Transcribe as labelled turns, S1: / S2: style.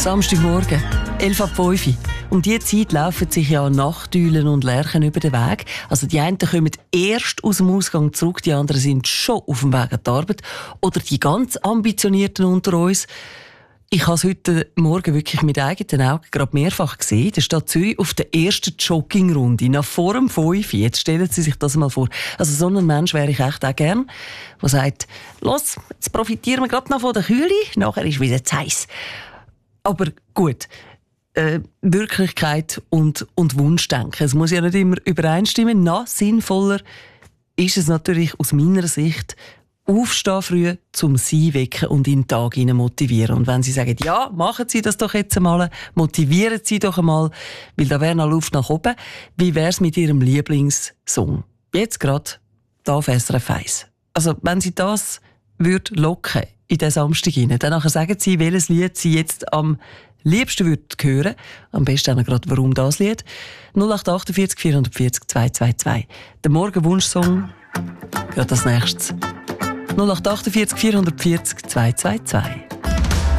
S1: Samstagmorgen, 11:05 Uhr. Um diese Zeit laufen sich ja Nachteulen und Lerchen über den Weg. Also die einen kommen erst aus dem Ausgang zurück, die anderen sind schon auf dem Weg an die Arbeit. Oder die ganz Ambitionierten unter uns. Ich habe es heute Morgen wirklich mit eigenen Augen gerade mehrfach gesehen. Der Stadt Zürich auf der ersten Joggingrunde, nach vor dem 5. Jetzt stellen Sie sich das mal vor. Also so ein Mensch wäre ich echt auch gern, der sagt, los, jetzt profitieren wir gerade noch von der Kühle, nachher ist wieder zu heiß. Aber gut, Wirklichkeit und Wunschdenken, es muss ja nicht immer übereinstimmen. Noch sinnvoller ist es natürlich aus meiner Sicht, aufstehen früh, zum Sie wecken und in den Tag hinein motivieren. Und wenn Sie sagen, ja, machen Sie das doch jetzt einmal, motivieren Sie doch einmal, weil da wäre noch Luft nach oben. Wie wäre es mit Ihrem Lieblingssong? Jetzt gerade, da auf SRF 1. Also, wenn Sie das locken in den Samstag hinein, dann nachher sagen Sie, welches Lied Sie jetzt am liebsten würden hören. Am besten auch gerade, warum das Lied. 0848 440 222. Der Morgenwunschsong, gerade als nächstes. 0848 440 222.